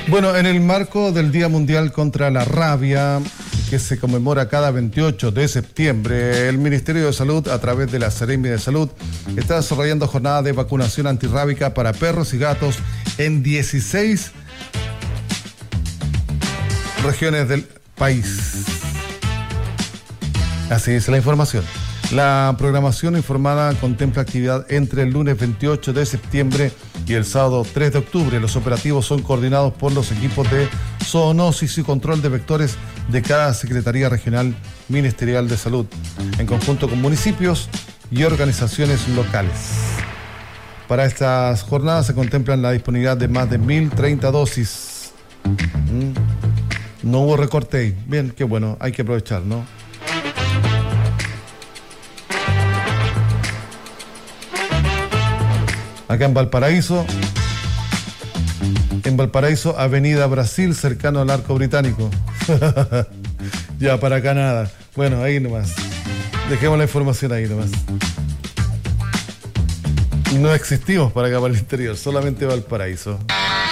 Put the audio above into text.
Bueno, en el marco del Día Mundial contra la Rabia, que se conmemora cada 28 de septiembre, el Ministerio de Salud, a través de la Seremi de Salud, está desarrollando jornadas de vacunación antirrábica para perros y gatos en 16 regiones del país. Así dice la información. La programación informada contempla actividad entre el lunes 28 de septiembre y el sábado 3 de octubre. Los operativos son coordinados por los equipos de zoonosis y control de vectores de cada Secretaría Regional Ministerial de Salud, en conjunto con municipios y organizaciones locales. Para estas jornadas se contemplan la disponibilidad de más de 1.030 dosis. No hubo recorte ahí. Bien, qué bueno, hay que aprovechar, ¿no? Acá en Valparaíso, Avenida Brasil, cercano al Arco Británico. Ya, para acá nada. Bueno, ahí nomás. Dejemos la información ahí nomás. No existimos para acá, para el interior, solamente Valparaíso.